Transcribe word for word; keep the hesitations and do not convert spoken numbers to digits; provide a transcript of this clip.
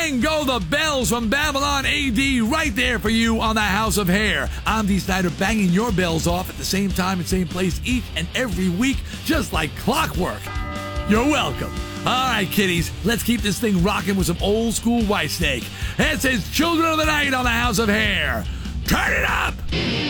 Bang Go the Bells from Babylon A D right there for you on the House of Hair. I'm Dee Snider, banging your bells off at the same time and same place each and every week, just like clockwork. You're welcome. All right, kiddies, let's keep this thing rocking with some old school Whitesnake. It says Children of the Night on the House of Hair. Turn it up!